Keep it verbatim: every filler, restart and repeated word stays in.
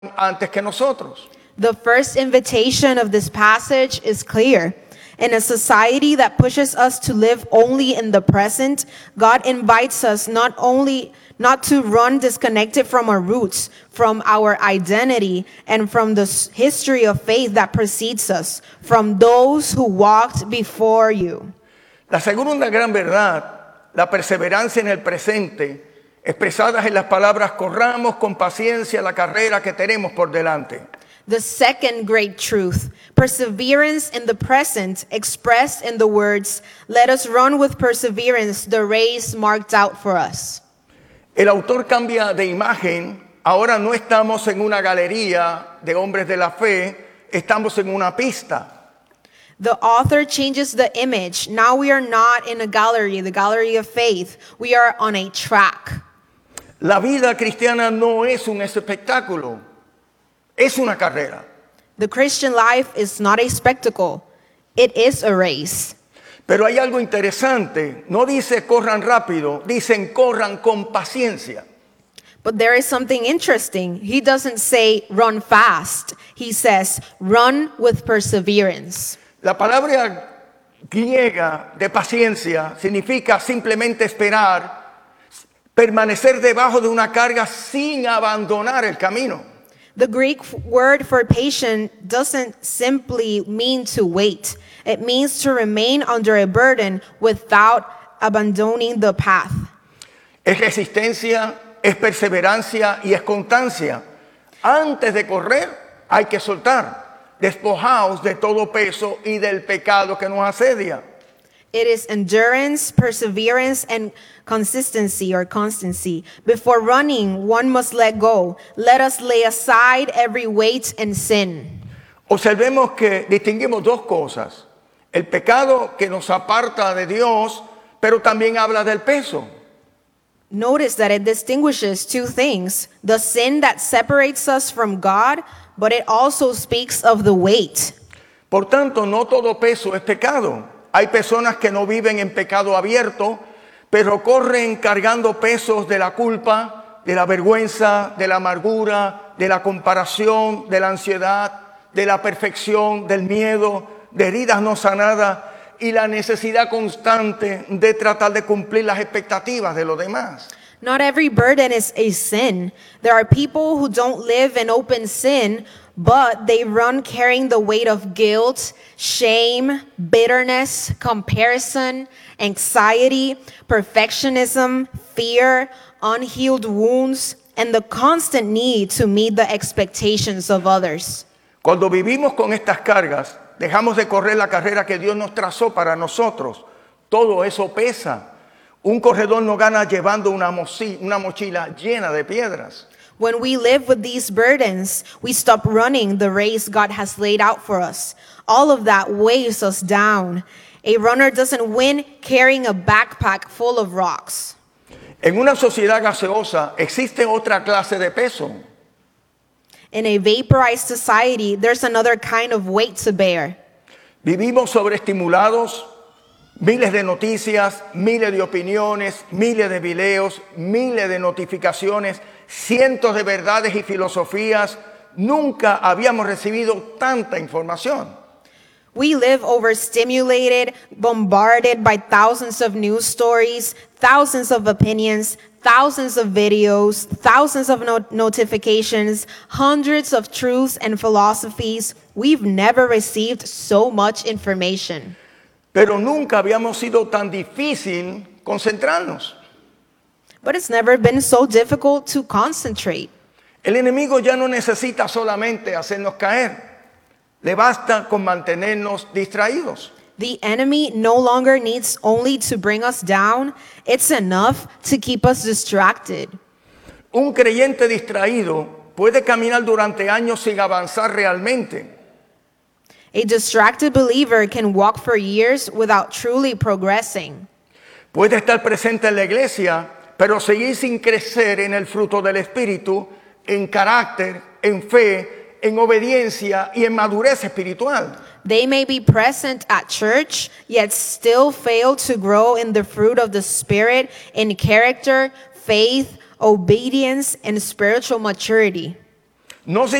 antes que nosotros. The first invitation of this passage is clear. In a society that pushes us to live only in the present, God invites us not only not to run disconnected from our roots, from our identity, and from the history of faith that precedes us, from those who walked before you. La segunda gran verdad, la perseverancia en el presente, expresadas en las palabras corramos con paciencia la carrera que tenemos por delante. The second great truth, perseverance in the present, expressed in the words, let us run with perseverance the race marked out for us. El autor cambia de imagen. Ahora no estamos en una galería de hombres de la fe, estamos en una pista. The author changes the image. Now we are not in a gallery, the gallery of faith. We are on a track. La vida cristiana no es un espectáculo, es una carrera. The Christian life is not a spectacle. It is a race. Pero hay algo interesante. No dice corran rápido, dicen corran con paciencia. But there is something interesting. He doesn't say run fast. He says run with perseverance. La palabra griega de paciencia significa simplemente esperar, permanecer debajo de una carga sin abandonar el camino. The Greek word for patient doesn't simply mean to wait. It means to remain under a burden without abandoning the path. Es resistencia, es perseverancia y es constancia. Antes de correr hay que soltar. Despojaos de todo peso y del pecado que nos asedia. It is endurance, perseverance, and consistency or constancy. Before running, one must let go. Let us lay aside every weight and sin. Observemos que distinguimos dos cosas. El pecado que nos aparta de Dios, pero también habla del peso. Notice that it distinguishes two things. The sin that separates us from God, but it also speaks of the weight. Por tanto, no todo peso es pecado. Hay personas que no viven en pecado abierto, pero corren cargando pesos de la culpa, de la vergüenza, de la amargura, de la comparación, de la ansiedad, de la perfección, del miedo, de heridas no sanadas y la necesidad constante de tratar de cumplir las expectativas de los demás. Not every burden is a sin. There are people who don't live in open sin, but they run carrying the weight of guilt, shame, bitterness, comparison, anxiety, perfectionism, fear, unhealed wounds, and the constant need to meet the expectations of others. Cuando vivimos con estas cargas, dejamos de correr la carrera que Dios nos trazó para nosotros. Todo eso pesa. Un corredor no gana llevando una, mochi- una mochila llena de piedras. When we live with these burdens, we stop running the race God has laid out for us. All of that weighs us down. A runner doesn't win carrying a backpack full of rocks. En una sociedad gaseosa existe otra clase de peso. In a vaporized society, there's another kind of weight to bear. Vivimos sobreestimulados, miles de noticias, miles de opiniones, miles de videos, miles de notificaciones, cientos de verdades y filosofías. Nunca habíamos recibido tanta información. We live overstimulated, bombarded by thousands of news stories, thousands of opinions, thousands of videos, thousands of no- notifications, hundreds of truths and philosophies. We've never received so much information. Pero nunca habíamos sido tan difícil concentrarnos. But it's never been so difficult to concentrate. El enemigo ya no necesita solamente hacernos caer. Le basta con mantenernos distraídos. The enemy no longer needs only to bring us down. It's enough to keep us distracted. Un creyente distraído puede caminar durante años sin avanzar realmente. A distracted believer can walk for years without truly progressing. Puede estar presente en la iglesia, pero seguir sin crecer en el fruto del Espíritu, en carácter, en fe, en obediencia y en madurez espiritual. They may be present at church, yet still fail to grow in the fruit of the Spirit, in character, faith, obedience, and spiritual maturity. No